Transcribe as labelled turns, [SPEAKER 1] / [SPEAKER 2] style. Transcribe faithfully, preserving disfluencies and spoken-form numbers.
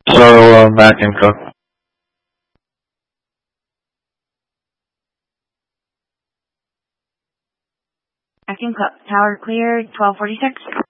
[SPEAKER 1] So, uh, vacuum cook.
[SPEAKER 2] Vacuum cook. Tower clear, twelve forty-six.